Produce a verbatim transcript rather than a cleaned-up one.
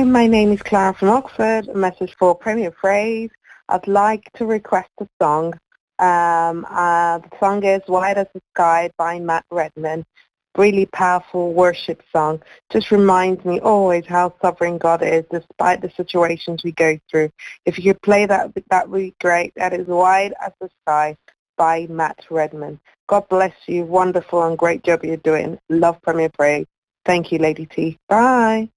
my name is Clara from Oxford. A message for Premier Praise. I'd like to request a song. Um, uh, the song is Wide as the Sky by Matt Redman. Really powerful worship song. Just reminds me always how sovereign God is despite the situations we go through. If you could play that, that would be great. That is Wide as the Sky by Matt Redman. God bless you. Wonderful and great job you're doing. Love Premier Praise. Thank you, Lady T. Bye.